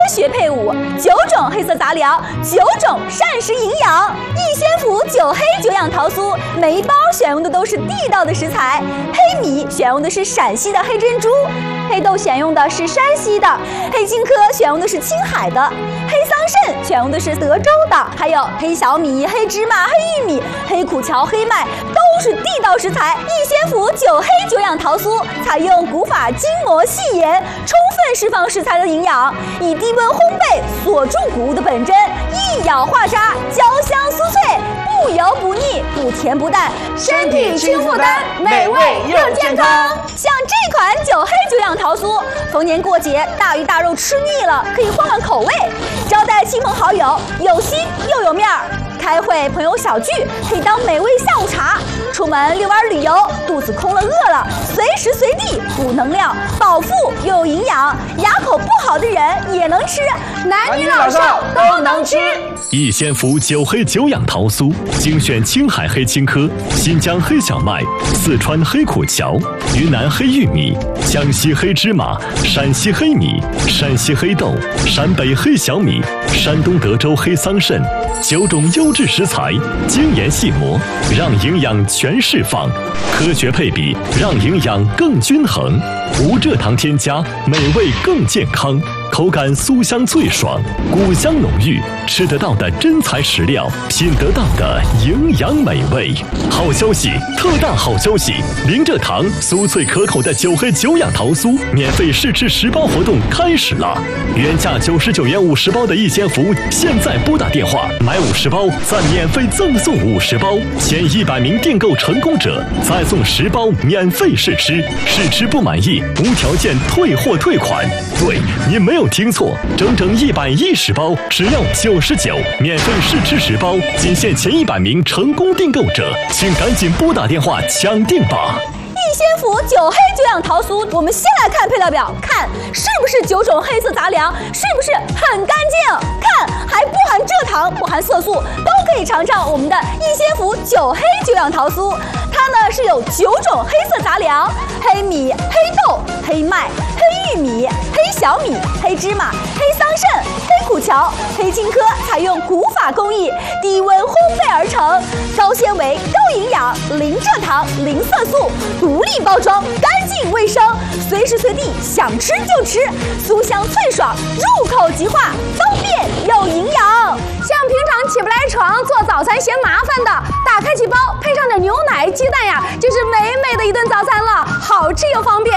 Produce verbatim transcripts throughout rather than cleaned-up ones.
学配伍，九种黑色杂粮，九种膳食营养。益仙福九黑九养桃酥，每一包选用的都是地道的食材。黑米选用的是陕西的黑珍珠，黑豆选用的是山西的，黑青稞选用的是青海的，黑桑葚选用的是德州的，还有黑小米、黑芝麻、黑玉米、黑苦荞、黑麦，都是地道食材。益仙福九黑九养桃酥采用古法精磨细研，充分释放食材的营养，以低温烘焙锁住谷物的本真，一咬化渣，焦香酥脆，不油不腻，不甜不淡， 身体轻负担，美味又健康。 像这款九黑九养桃酥，逢年过节大鱼大肉吃腻了，可以换换口味，招待亲朋好友，有心又有面儿。开会朋友小聚可以当美味下午茶，出门遛弯旅游，肚子空了饿了，随时随地补能量，饱腹又有营养，牙口不好的人也能吃， 男女老少都能吃。 益仙福九黑九养桃酥，精选青海黑青稞、新疆黑小麦、四川黑苦荞、云南黑玉米、江西黑芝麻、陕西黑米、山西黑豆、陕北黑小米、山东德州黑桑葚，九种优质食材，精研细磨，让营养全释放；科学配比，让营养更均衡；无蔗糖添加，美味更健康。口感酥香脆爽，谷香浓郁，吃得到的真材实料，品得到的营养美味。好消息，特大好消息！零蔗糖、酥脆可口的九黑九养桃酥免费试吃十包活动开始了。原价九十九元五十包的益仙福，现在拨打电话买五十包，再免费赠送五十包，前一百名订购成功者再送十包免费试吃，试吃不满意无条件退货退款。对，你没有。听错，整整一百一十包，只要九十九，免费试吃十包，仅限前一百名成功订购者，请赶紧拨打电话抢订吧。 益仙福九黑九养桃酥，我们先来看配料表，看是不是九种黑色杂粮，是不是很干净？看还不含蔗糖，不含色素，都可以尝尝我们的益仙福九黑九养桃酥。它呢是有九种黑色杂粮：黑米、黑豆、黑麦、黑玉米、黑小米、黑芝麻、黑桑葚、黑苦荞、黑青稞，采用古法工艺，低温烘焙而成，高纤维、高营养，零蔗糖、零色素，独立包装，干净卫生，随时随地想吃就吃，酥香脆爽，入口即化，方便又营养。 像平常起不来床做早餐嫌麻烦的，打开几包配上点牛奶、鸡蛋呀，就是美美的一顿早餐了，好吃又方便。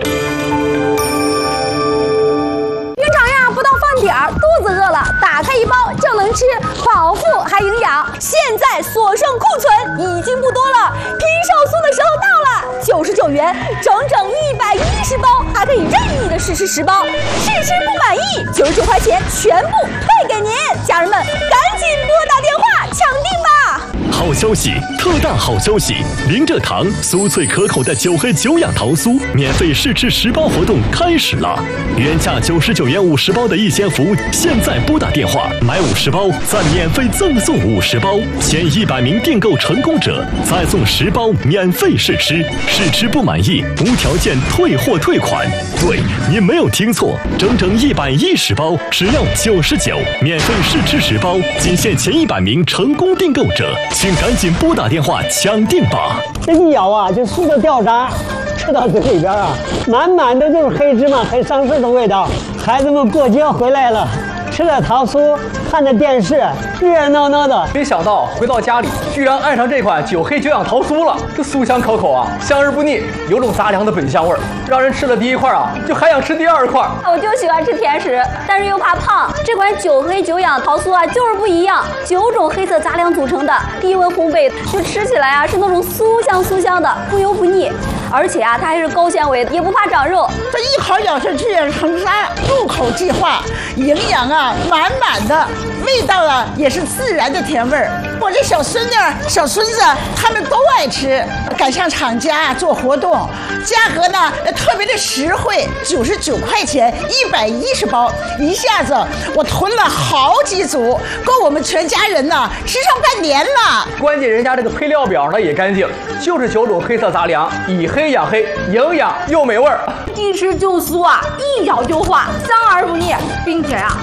平常呀，不到饭点儿，肚子饿了，打开一包就能吃，饱腹还营养。 现在所剩库存已经不多了，拼寿酥的时候到了，九十九元，整整一百一十包，还可以任意的试吃十包，试吃不满意，九十九块钱全部退给您。家人们，赶紧拨打电话抢订吧！ 好消息，特大好消息！零蔗糖、酥脆可口的九黑九养桃酥免费试吃十包活动开始了。原价九十九元五十包的益仙福，现在拨打电话买五十包，再免费赠送五十包，前一百名订购成功者再送十包免费试吃，试吃不满意无条件退货退款。对，你没有听错，整整一百一十包，只要九十九，免费试吃十包，仅限前一百名成功订购者。请赶紧拨打电话抢订吧！ 这一咬啊，就酥的掉渣，吃到嘴里边啊，满满的就是黑芝麻、黑桑葚的味道。孩子们过节回来了，吃了桃酥，看着电视，热热闹闹的。 没想到回到家里，居然爱上这款九黑九养桃酥了。这酥香可口啊，香而不腻，有种杂粮的本香味儿，让人吃了第一块啊，就还想吃第二块。 我就喜欢吃甜食，但是又怕胖。这款九黑九养桃酥啊，就是不一样，九种黑色杂粮组成的，低温烘焙，就吃起来啊是那种酥香酥香的，不油不腻。而且啊，它还是高纤维，也不怕长肉。 这一口咬下去成沙，入口即化，营养啊满满的，味道啊也是自然的甜味儿。我这小孙女、小孙子他们都爱吃，赶上厂家做活动，价格呢特别的实惠，九十九块钱一百一十包，一下子我囤了好几组，够我们全家人呢吃上半年了。 关键人家这个配料表呢也干净，就是九种黑色杂粮，以黑养黑，营养又美味儿， 一吃就酥啊，一咬就化，香而不腻，并且啊